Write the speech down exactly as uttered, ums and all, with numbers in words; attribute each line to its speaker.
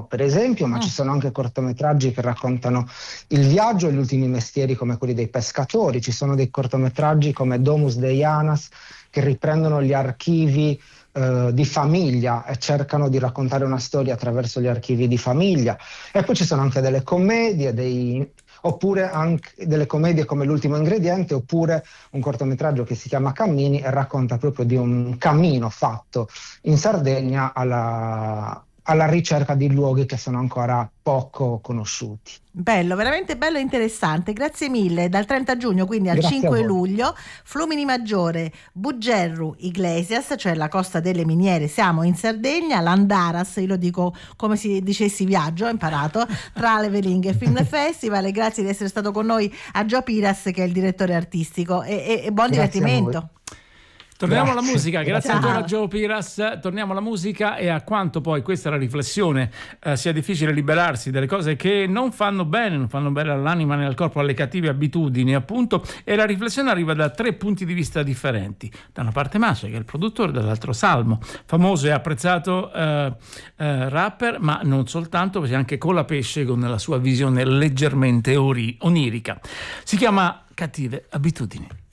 Speaker 1: per esempio, ma
Speaker 2: Mm.
Speaker 1: ci sono anche cortometraggi che raccontano il viaggio e gli ultimi mestieri come quelli dei pescatori, ci sono dei cortometraggi come Domus Deianas che riprendono gli archivi eh, di famiglia e cercano di raccontare una storia attraverso gli archivi di famiglia. E poi ci sono anche delle commedie, dei, oppure anche delle commedie come L'ultimo ingrediente, oppure un cortometraggio che si chiama Cammini e racconta proprio di un cammino fatto in Sardegna alla, alla ricerca di luoghi che sono ancora poco conosciuti.
Speaker 2: Bello, veramente bello e interessante. Grazie mille. Dal trenta giugno quindi al
Speaker 1: Grazie a
Speaker 2: cinque
Speaker 1: voi.
Speaker 2: luglio, Flumini Maggiore, Bugerru, Iglesias, cioè la Costa delle Miniere, siamo in Sardegna, Landaras, io lo dico come se dicessi viaggio, ho imparato, Traveling e Film Festival. E grazie di essere stato con noi a Gio Piras, che è il direttore artistico, e, e, e buon
Speaker 1: Grazie a
Speaker 2: divertimento.
Speaker 3: Torniamo
Speaker 1: Grazie.
Speaker 3: alla musica, grazie
Speaker 2: Ciao.
Speaker 3: ancora a Gio Piras, torniamo alla musica e a quanto poi questa è la riflessione, eh, sia difficile liberarsi delle cose che non fanno bene, non fanno bene all'anima né al corpo, alle cattive abitudini appunto, e la riflessione arriva da tre punti di vista differenti. Da una parte Maso, che è il produttore, dall'altro Salmo, famoso e apprezzato eh, eh, rapper, ma non soltanto, perché anche Colapesce con la sua visione leggermente ori- onirica. Si chiama Cattive abitudini.